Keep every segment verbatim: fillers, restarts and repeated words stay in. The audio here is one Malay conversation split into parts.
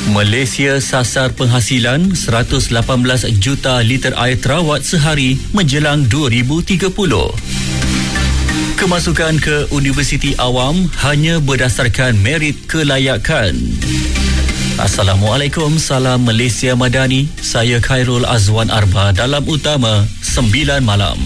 Malaysia sasar penghasilan seratus lapan belas juta liter air terawat sehari menjelang dua ribu tiga puluh. Kemasukan ke Universiti Awam hanya berdasarkan merit kelayakan. Assalamualaikum, salam Malaysia Madani. Saya Khairul Azwan Arba dalam Utama sembilan malam.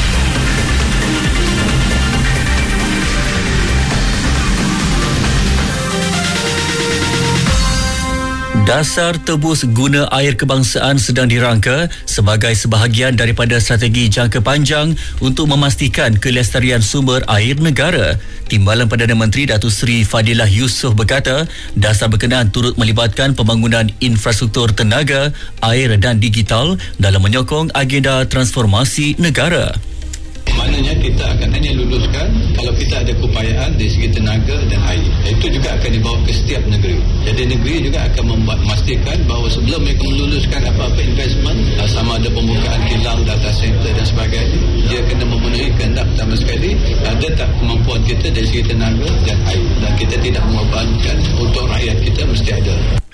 Dasar tebus guna air kebangsaan sedang dirangka sebagai sebahagian daripada strategi jangka panjang untuk memastikan kelestarian sumber air negara. Timbalan Perdana Menteri Datuk Seri Fadilah Yusof berkata, dasar berkenaan turut melibatkan pembangunan infrastruktur tenaga, air dan digital dalam menyokong agenda transformasi negara. Maknanya kita akan hanya luluskan kalau kita ada keupayaan dari segi tenaga dan air. Itu juga akan dibawa ke setiap negeri. Jadi negeri juga akan memastikan bahawa sebelum mereka meluluskan apa-apa investment, sama ada pembukaan kilang, data center dan sebagainya, dia kena memenuhi kehendak pertama sekali, ada tak kemampuan kita dari segi tenaga dan air. Dan kita tidak mengorbankan untuk rakyat kita, mesti ada.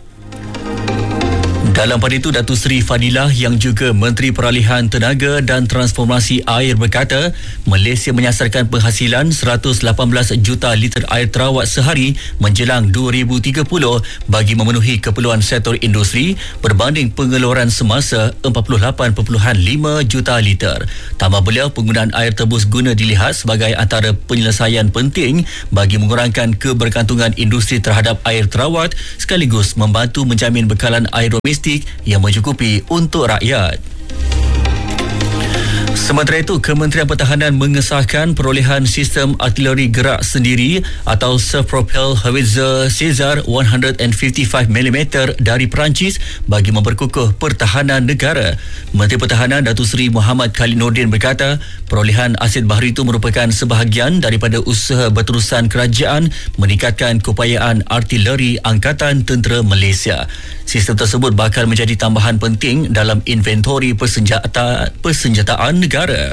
Dalam pada itu, Datuk Seri Fadilah yang juga Menteri Peralihan Tenaga dan Transformasi Air berkata, Malaysia menyasarkan penghasilan seratus lapan belas juta liter air terawat sehari menjelang dua ribu tiga puluh bagi memenuhi keperluan sektor industri berbanding pengeluaran semasa empat puluh lapan perpuluhan lima juta liter. Tambah beliau, penggunaan air tebus guna dilihat sebagai antara penyelesaian penting bagi mengurangkan kebergantungan industri terhadap air terawat sekaligus membantu menjamin bekalan air domestik yang mencukupi untuk rakyat. Sementara itu, Kementerian Pertahanan mengesahkan perolehan sistem artileri gerak sendiri atau Self-Propelled Howitzer Caesar seratus lima puluh lima milimeter dari Perancis bagi memperkukuh pertahanan negara. Menteri Pertahanan Datuk Seri Muhammad Khalid Nordin berkata, perolehan aset bahari itu merupakan sebahagian daripada usaha berterusan kerajaan meningkatkan keupayaan artileri Angkatan Tentera Malaysia. Sistem tersebut bakal menjadi tambahan penting dalam inventori persenjata, persenjataan negara.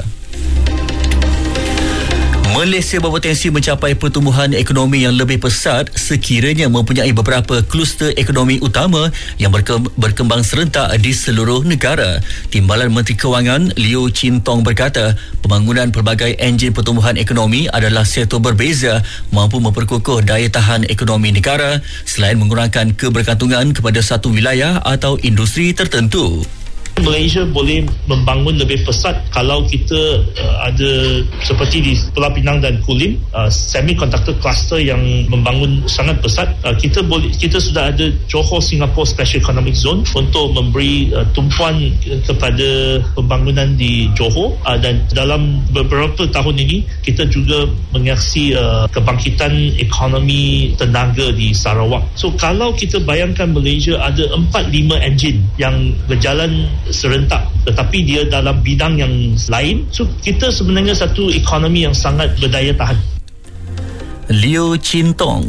Malaysia berpotensi mencapai pertumbuhan ekonomi yang lebih pesat sekiranya mempunyai beberapa kluster ekonomi utama yang berkembang serentak di seluruh negara. Timbalan Menteri Kewangan Liu Chin Tong berkata, pembangunan pelbagai enjin pertumbuhan ekonomi adalah sektor berbeza mampu memperkukuh daya tahan ekonomi negara selain mengurangkan kebergantungan kepada satu wilayah atau industri tertentu. Malaysia boleh membangun lebih pesat kalau kita uh, ada seperti di Pulau Pinang dan Kulim, uh, semiconductor cluster yang membangun sangat pesat. Uh, kita boleh kita sudah ada Johor Singapore Special Economic Zone untuk memberi uh, tumpuan kepada pembangunan di Johor, uh, dan dalam beberapa tahun ini kita juga menyaksikan uh, kebangkitan ekonomi tenaga di Sarawak. So kalau kita bayangkan Malaysia ada empat lima enjin yang berjalan serentak tetapi dia dalam bidang yang lain, so kita sebenarnya satu ekonomi yang sangat berdaya tahan. Liu Chin Tong.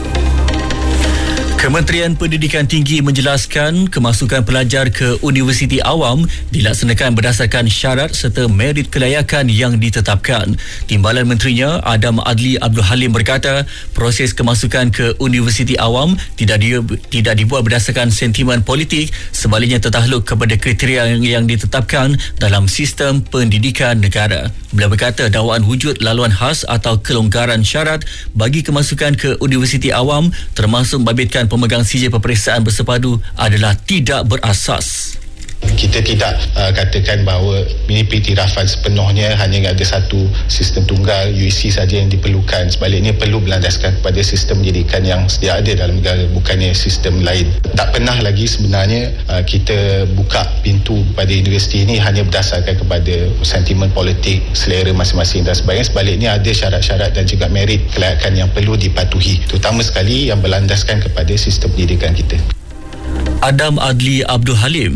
Kementerian Pendidikan Tinggi menjelaskan kemasukan pelajar ke Universiti Awam dilaksanakan berdasarkan syarat serta merit kelayakan yang ditetapkan. Timbalan Menterinya Adam Adli Abdul Halim berkata, proses kemasukan ke Universiti Awam tidak di, tidak dibuat berdasarkan sentimen politik, sebaliknya tertakluk kepada kriteria yang, yang ditetapkan dalam sistem pendidikan negara. Beliau berkata dakwaan wujud laluan khas atau kelonggaran syarat bagi kemasukan ke Universiti Awam termasuk membabitkan pemegang sijil peperiksaan bersepadu adalah tidak berasas. Kita tidak uh, katakan bahawa ini pengiktirafan sepenuhnya hanya ada satu sistem tunggal U E C saja yang diperlukan. Sebaliknya perlu berlandaskan kepada sistem pendidikan yang sedia ada dalam negara, bukannya sistem lain. Tak pernah lagi sebenarnya uh, kita buka pintu pada universiti ini hanya berdasarkan kepada sentimen politik, selera masing-masing dan sebagainya. Sebaliknya ada syarat-syarat dan juga merit kelayakan yang perlu dipatuhi, terutama sekali yang berlandaskan kepada sistem pendidikan kita. Adam Adli Abdul Halim.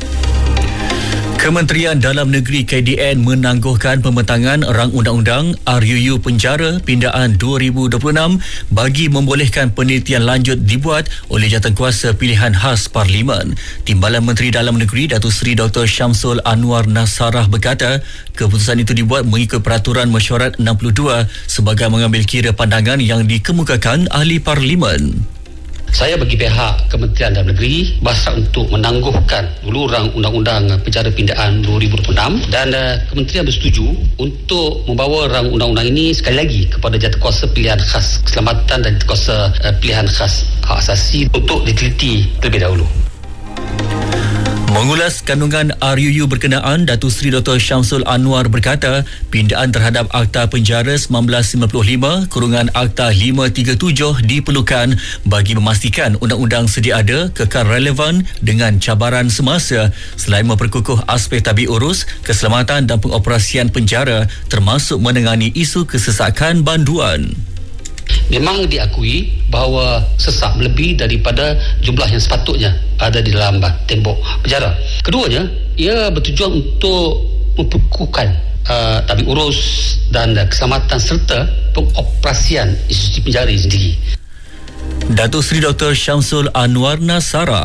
Kementerian Dalam Negeri K D N menangguhkan pembentangan rang undang-undang R U U Penjara Pindaan dua ribu dua puluh enam bagi membolehkan penelitian lanjut dibuat oleh jawatankuasa pilihan khas Parlimen. Timbalan Menteri Dalam Negeri Datuk Seri Doktor Syamsul Anwar Nasarah berkata, keputusan itu dibuat mengikut Peraturan Mesyuarat enam puluh dua sebagai mengambil kira pandangan yang dikemukakan ahli Parlimen. Saya bagi pihak Kementerian Dalam Negeri berhasrat untuk menangguhkan dulu rang undang-undang penjara pindaan dua ribu dua puluh enam dan uh, Kementerian bersetuju untuk membawa rang undang-undang ini sekali lagi kepada Jawatankuasa Pilihan Khas Keselamatan dan Jawatankuasa uh, Pilihan Khas Hak Asasi untuk diteliti terlebih dahulu. Mengulas kandungan R U U berkenaan, Datuk Seri Doktor Syamsul Anwar berkata pindaan terhadap Akta Penjara seribu sembilan ratus sembilan puluh lima kurungan Akta lima tiga tujuh diperlukan bagi memastikan undang-undang sedia ada kekal relevan dengan cabaran semasa selain memperkukuh aspek tabi urus, keselamatan dan pengoperasian penjara termasuk menangani isu kesesakan banduan. Memang diakui bahawa sesak melebihi daripada jumlah yang sepatutnya ada di dalam tembok penjara. Keduanya, ia bertujuan untuk memperkukuhkan uh, tabi urus dan uh, keselamatan serta pengoperasian institusi penjara sendiri. Datuk Seri Doktor Syamsul Anwar Nasara.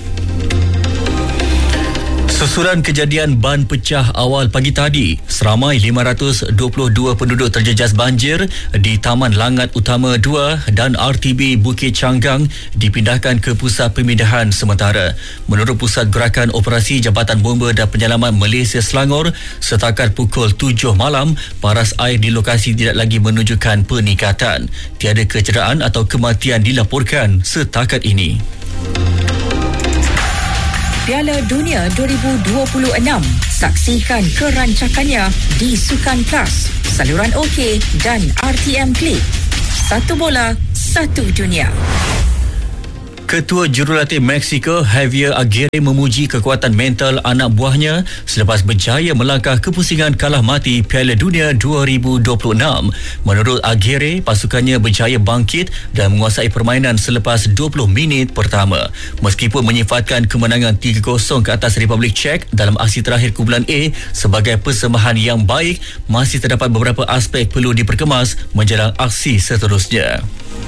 Susulan kejadian ban pecah awal pagi tadi, seramai lima ratus dua puluh dua penduduk terjejas banjir di Taman Langat Utama dua dan R T B Bukit Canggang dipindahkan ke Pusat Pemindahan Sementara. Menurut Pusat Gerakan Operasi Jabatan Bomba dan Penyelaman Malaysia Selangor, setakat pukul tujuh malam, paras air di lokasi tidak lagi menunjukkan peningkatan. Tiada kecederaan atau kematian dilaporkan setakat ini. Piala Dunia dua ribu dua puluh enam. Saksikan kerancakannya di Sukan Plus, saluran OK dan R T M Klik. Satu bola, satu dunia. Ketua Jurulatih Mexico Javier Aguirre memuji kekuatan mental anak buahnya selepas berjaya melangkah ke pusingan kalah mati Piala Dunia dua ribu dua puluh enam. Menurut Aguirre, pasukannya berjaya bangkit dan menguasai permainan selepas dua puluh minit pertama. Meskipun menyifatkan kemenangan tiga kosong ke atas Republik Czech dalam aksi terakhir kumpulan A sebagai persembahan yang baik, masih terdapat beberapa aspek perlu diperkemas menjelang aksi seterusnya.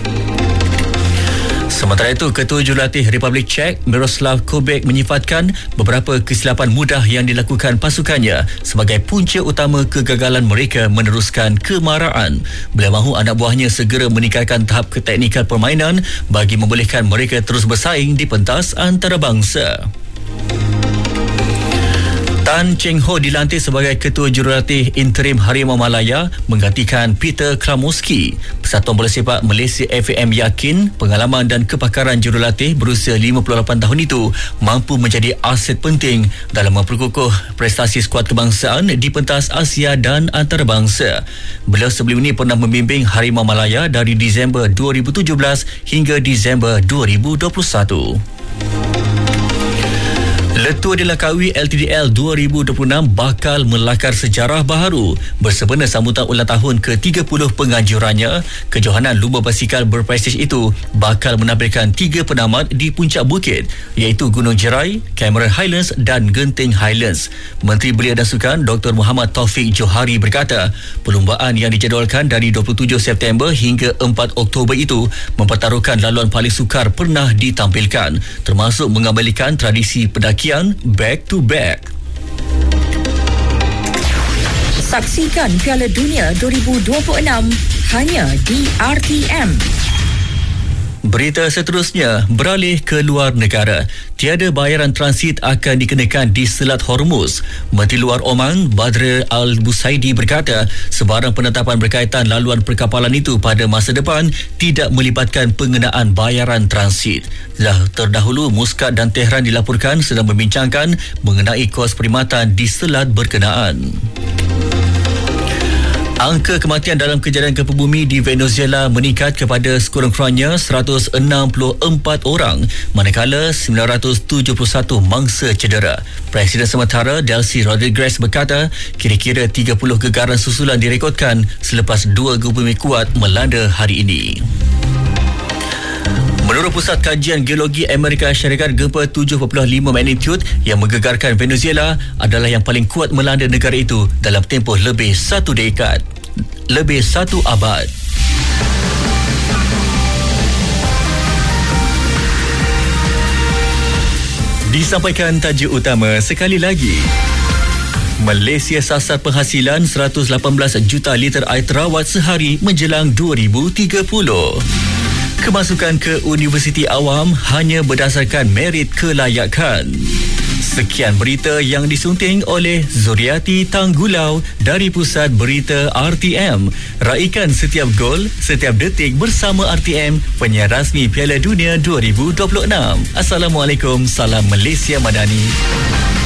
Sementara itu, Ketua Jurulatih Republik Czech Miroslav Kobek menyifatkan beberapa kesilapan mudah yang dilakukan pasukannya sebagai punca utama kegagalan mereka meneruskan kemarahan. Beliau mahu anak buahnya segera meningkatkan tahap keteknikan permainan bagi membolehkan mereka terus bersaing di pentas antarabangsa. Tan Cheng Ho dilantik sebagai Ketua Jurulatih Interim Harimau Malaya menggantikan Peter Klamoski. Persatuan Bola Sepak Malaysia F A M yakin pengalaman dan kepakaran jurulatih berusia lima puluh lapan tahun itu mampu menjadi aset penting dalam memperkukuh prestasi skuad kebangsaan di pentas Asia dan antarabangsa. Beliau sebelum ini pernah membimbing Harimau Malaya dari Disember dua ribu tujuh belas hingga Disember dua ribu dua puluh satu. Letua Dilangkawi L T D L dua ribu dua puluh enam bakal melakar sejarah baharu bersempena sambutan ulang tahun ke tiga puluh penganjurannya. Kejohanan lumba basikal berprestij itu bakal menampilkan tiga penamat di puncak bukit iaitu Gunung Jerai, Cameron Highlands dan Genting Highlands. Menteri Belia dan Sukan Doktor Muhammad Taufik Johari berkata, perlumbaan yang dijadualkan dari dua puluh tujuh September hingga empat Oktober itu mempertaruhkan laluan paling sukar pernah ditampilkan, termasuk mengembalikan tradisi pendakian back to back. Saksikan Piala Dunia dua ribu dua puluh enam hanya di R T M. Berita seterusnya, beralih ke luar negara. Tiada bayaran transit akan dikenakan di Selat Hormuz. Menteri Luar Oman, Badr Al-Busaidi berkata, sebarang penetapan berkaitan laluan perkapalan itu pada masa depan tidak melibatkan pengenaan bayaran transit. Dah terdahulu, Muscat dan Tehran dilaporkan sedang membincangkan mengenai kos perkhidmatan di selat berkenaan. Angka kematian dalam kejadian gempa bumi di Venezuela meningkat kepada sekurang-kurangnya seratus enam puluh empat orang, manakala sembilan ratus tujuh puluh satu mangsa cedera. Presiden sementara Delcy Rodriguez berkata, kira-kira tiga puluh gegaran susulan direkodkan selepas dua gempa bumi kuat melanda hari ini. Menurut Pusat Kajian Geologi Amerika Syarikat, gempa tujuh perpuluhan lima magnitude yang menggegarkan Venezuela adalah yang paling kuat melanda negara itu dalam tempoh lebih satu dekad, lebih satu abad. Disampaikan tajuk utama sekali lagi. Malaysia sasar penghasilan seratus lapan belas juta liter air terawat sehari menjelang dua ribu tiga puluh. Kemasukan ke Universiti Awam hanya berdasarkan merit kelayakan. Sekian berita yang disunting oleh Zuriati Tanggulau dari Pusat Berita R T M. Raikan setiap gol, setiap detik bersama R T M, penyiar rasmi Piala Dunia dua ribu dua puluh enam. Assalamualaikum, salam Malaysia Madani.